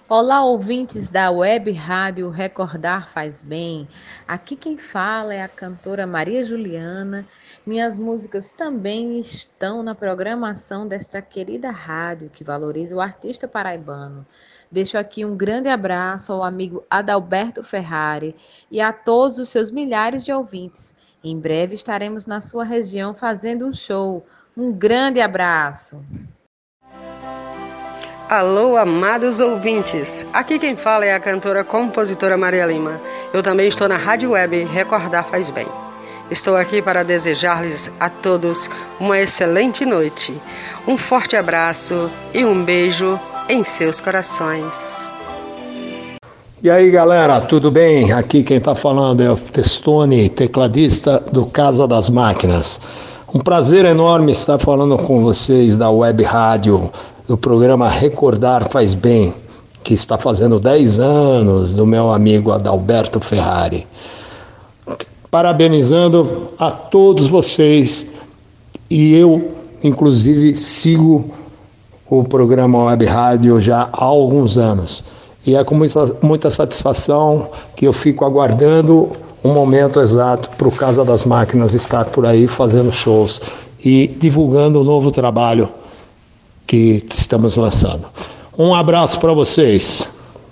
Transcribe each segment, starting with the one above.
Olá, ouvintes da Web Rádio Recordar Faz Bem. Aqui quem fala é a cantora Maria Juliana. Minhas músicas também estão na programação desta querida rádio que valoriza o artista paraibano. Deixo aqui um grande abraço ao amigo Adalberto Ferrari e a todos os seus milhares de ouvintes. Em breve estaremos na sua região fazendo um show. Um grande abraço! Alô, amados ouvintes! Aqui quem fala é a cantora compositora Maria Lima. Eu também estou na Rádio Web Recordar Faz Bem. Estou aqui para desejar-lhes a todos uma excelente noite. Um forte abraço e um beijo em seus corações. E aí, galera, tudo bem? Aqui quem está falando é o Testoni, tecladista do Casa das Máquinas. Um prazer enorme estar falando com vocês da Web Rádio, do programa Recordar Faz Bem, que está fazendo 10 anos, do meu amigo Adalberto Ferrari. Parabenizando a todos vocês, e eu, inclusive, sigo o programa Web Rádio já há alguns anos. E é com muita satisfação que eu fico aguardando um momento exato para o Casa das Máquinas estar por aí fazendo shows e divulgando o novo trabalho que estamos lançando. Um abraço para vocês.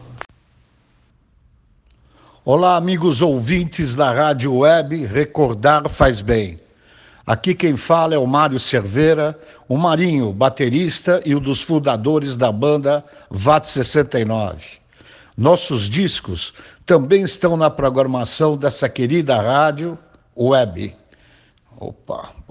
Olá, amigos ouvintes da Rádio Web Recordar Faz Bem. Aqui quem fala é o Mário Cerveira, o Marinho, baterista e um dos fundadores da banda VAT 69. Nossos discos também estão na programação dessa querida rádio Web. Opa!